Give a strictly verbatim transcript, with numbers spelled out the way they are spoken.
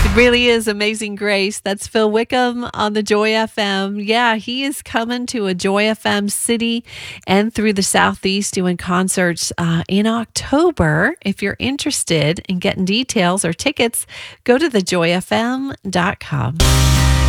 Really is Amazing Grace. That's Phil Wickham on the Joy F M. Yeah, he is coming to a Joy F M city and through the Southeast doing concerts uh, in October. If you're interested in getting details or tickets, go to the joy f m dot com.